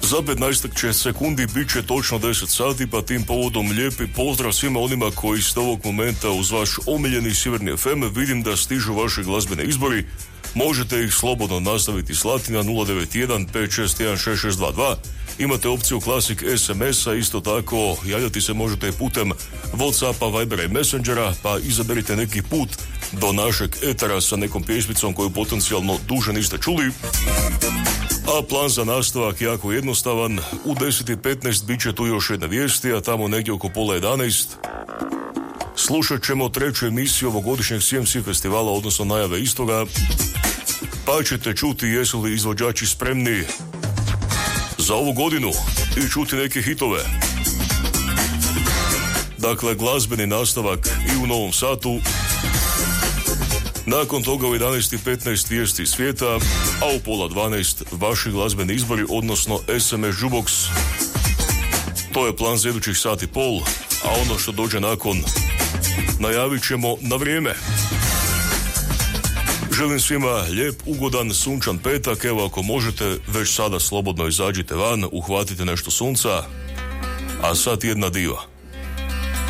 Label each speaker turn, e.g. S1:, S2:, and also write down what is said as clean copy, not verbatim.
S1: Za 15 će sekundi bit će točno 10 sati, pa tim povodom lijepi pozdrav svima onima koji ste ovog momenta uz vaš omiljeni Sjeverni FM. Vidim da stižu vaši glazbene izbori. Možete ih slobodno nastaviti slati na 091 561 6622. Imate opciju Classic SMS-a, isto tako javljati se možete putem Whatsappa, Vibera i Messengera, pa izaberite neki put do našeg etera sa nekom pjesmicom koju potencijalno duže niste čuli. A plan za nastavak jako jednostavan. U 10:15 bit će tu još jedna vijesti, a tamo negdje oko pola 11 slušat ćemo treću emisiju ovogodišnjeg CMC festivala, odnosno najave istoga, pa ćete čuti jesu li izvođači spremni za ovu godinu i čuti neke hitove. Dakle, glazbeni nastavak i u novom satu. Nakon toga u 11:15 vijesti svijeta, a u pola 12 vaši glazbeni izbori, odnosno SMS Jukebox. To je plan za idućih sat i pol, a ono što dođe nakon najavit ćemo na vrijeme. Želim svima lijep, ugodan, sunčan petak. Evo, ako možete, već sada slobodno izađite van, uhvatite nešto sunca, a sad jedna diva.